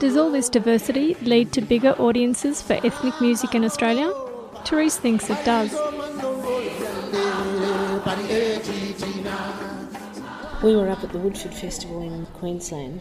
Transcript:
Does all this diversity lead to bigger audiences for ethnic music in Australia? Therese thinks it does. We were up at the Woodford Festival in Queensland